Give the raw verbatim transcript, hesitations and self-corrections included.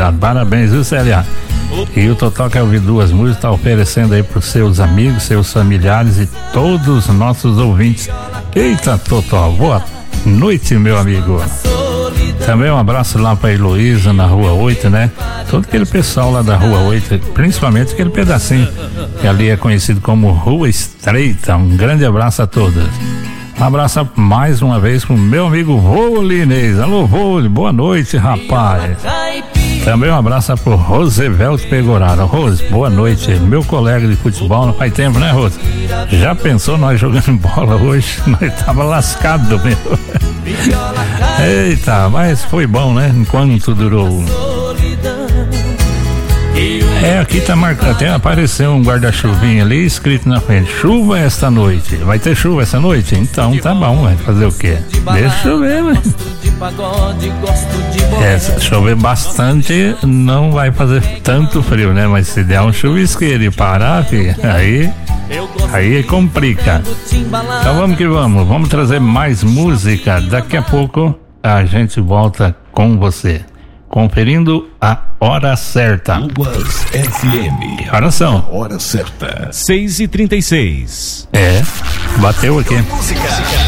felicidade. Parabéns, viu, Célia? E o Totó quer ouvir duas músicas, tá oferecendo aí pros seus amigos, seus familiares e todos os nossos ouvintes. Eita, Totó, boa noite, meu amigo. Também um abraço lá pra Heloísa, na Rua oito, né? Todo aquele pessoal lá da Rua oito, principalmente aquele pedacinho que ali é conhecido como Rua Estreita. Um grande abraço a todos. Um abraço mais uma vez pro meu amigo Vôlei Inês. Alô, Vôlei, boa noite, rapaz. Também um abraço pro Roosevelt Pegoraro. Rose, boa noite. Meu colega de futebol, não faz tempo, né, Rose? Já pensou nós jogando bola hoje? Nós tava lascado, meu. Eita, mas foi bom, né? Enquanto durou. É, aqui tá marcado, até apareceu um guarda-chuvinha ali escrito na frente: chuva esta noite. Vai ter chuva essa noite? Então tá bom, vai fazer o quê? Deixa chover, né? É, se chover bastante não vai fazer tanto frio, né? Mas se der um chuvisqueiro e parar, filho, aí aí complica. Então vamos que vamos, vamos trazer mais música. Daqui a pouco a gente volta com você, conferindo a hora certa. Lubas F M. Hora são. Hora certa. seis e trinta e seis. É, bateu aqui.